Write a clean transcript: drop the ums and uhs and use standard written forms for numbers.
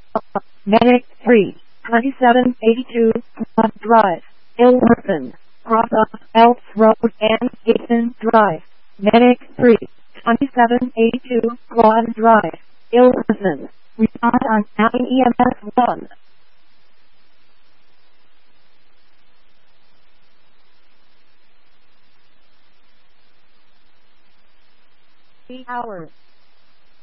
Medic 3, 2782, Quad Drive, Ilverton, Cross Elks Road and Gaten Drive. Medic 3, 2782, Quad Drive, Ilverton. Respond on 9 EMS 1. 3 hours.